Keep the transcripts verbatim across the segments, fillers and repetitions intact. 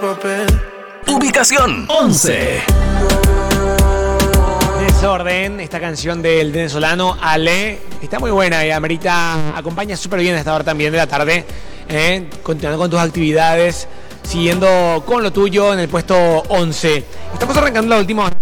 papel. Ubicación once. Desorden, esta canción del venezolano Ale está muy buena y amerita, acompaña súper bien a esta hora también de la tarde, eh, continuando con tus actividades, siguiendo con lo tuyo en el puesto once. Estamos arrancando la última.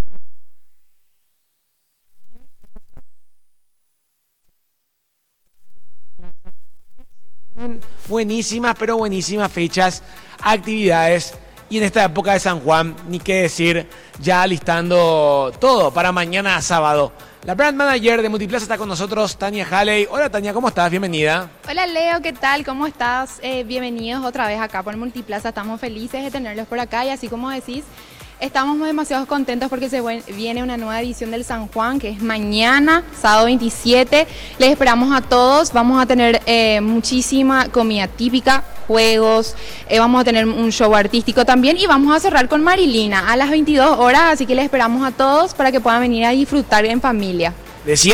Buenísimas, pero buenísimas fechas, actividades. Y en esta época de San Juan, ni qué decir, ya listando todo para mañana sábado. La brand manager de Multiplaza está con nosotros, Tania Haley. Hola Tania, ¿cómo estás? Bienvenida. Hola Leo, ¿qué tal? ¿Cómo estás? Eh, bienvenidos otra vez acá por Multiplaza. Estamos felices de tenerlos por acá y así como decís, estamos demasiado contentos porque se viene una nueva edición del San Juan, que es mañana, sábado veintisiete. Les esperamos a todos. Vamos a tener eh, muchísima comida típica, juegos, eh, vamos a tener un show artístico también y vamos a cerrar con Marilina a las veintidós horas, así que les esperamos a todos para que puedan venir a disfrutar en familia. Decía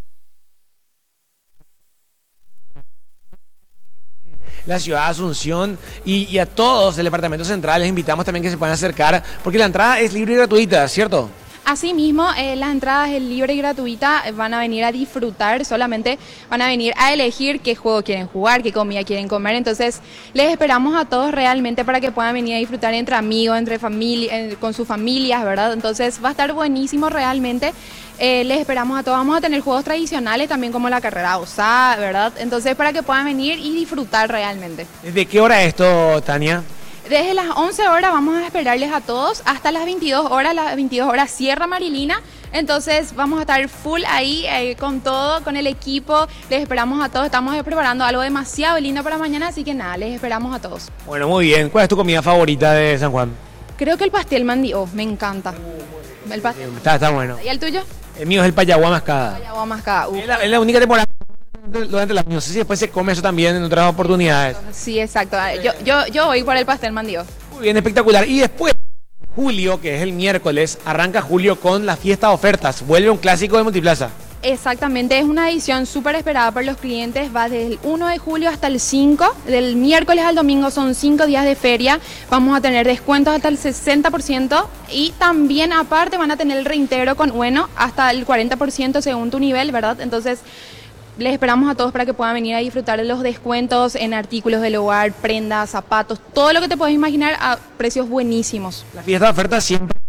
la ciudad de Asunción y, y a todos del departamento central les invitamos también que se puedan acercar porque la entrada es libre y gratuita, ¿cierto? Asimismo, eh, las entradas es libre y gratuita, van a venir a disfrutar, solamente van a venir a elegir qué juego quieren jugar, qué comida quieren comer, entonces les esperamos a todos realmente para que puedan venir a disfrutar entre amigos, entre familia, eh, con sus familias, ¿verdad? Entonces va a estar buenísimo realmente, eh, les esperamos a todos, vamos a tener juegos tradicionales también como la carrera osada, ¿verdad? Entonces para que puedan venir y disfrutar realmente. ¿Desde qué hora es esto, Tania? Desde las once horas vamos a esperarles a todos hasta las veintidós horas, las veintidós horas cierra Marilina, entonces vamos a estar full ahí eh, con todo, con el equipo, les esperamos a todos, estamos preparando algo demasiado lindo para mañana, así que nada, les esperamos a todos. Bueno, muy bien, ¿cuál es tu comida favorita de San Juan? Creo que el pastel mandío, me encanta. El pastel. Está, está bueno. ¿Y el tuyo? El mío es el payaguá mascada. Payaguá mascada. Uh. Es la, es la única temporada durante el año. No sé si después se come eso también en otras oportunidades. Sí, exacto. Yo, yo, yo voy por el pastel mandío. Muy bien, espectacular. Y después, julio, que es el miércoles, arranca julio con la fiesta de ofertas. Vuelve un clásico de Multiplaza. Exactamente, es una edición súper esperada por los clientes, va desde el uno de julio hasta el cinco, del miércoles al domingo son cinco días de feria, vamos a tener descuentos hasta el sesenta por ciento y también aparte van a tener el reintegro con bueno hasta el cuarenta por ciento según tu nivel, ¿verdad? Entonces les esperamos a todos para que puedan venir a disfrutar de los descuentos en artículos del hogar, prendas, zapatos, todo lo que te puedes imaginar a precios buenísimos. La fiesta de ofertas siempre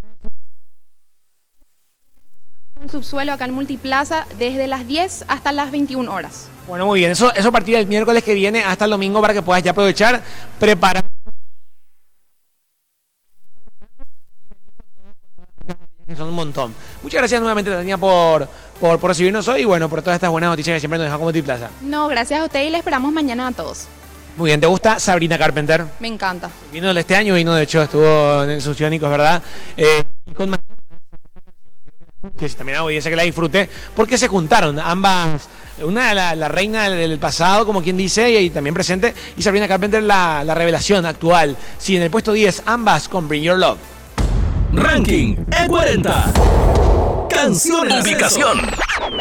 Subsuelo acá en Multiplaza desde las diez hasta las veintiuna horas. Bueno, muy bien, eso, eso a partir del miércoles que viene hasta el domingo para que puedas ya aprovechar, preparar. Son un montón. Muchas gracias nuevamente, Tania, por, por, por recibirnos hoy y bueno, por todas estas buenas noticias que siempre nos dejan como Multiplaza. No, gracias a usted y le esperamos mañana a todos. Muy bien, ¿te gusta Sabrina Carpenter? Me encanta. Vino este año, vino de hecho, estuvo en el Suciónicos, ¿verdad? Eh, con que también hago audiencia que la disfrute, porque se juntaron ambas, una la, la reina del pasado, como quien dice, y, y también presente, y Sabrina Carpenter la, la revelación actual. Sí, en el puesto diez, ambas con Bring Your Love. Ranking E cuarenta. Canción en ubicación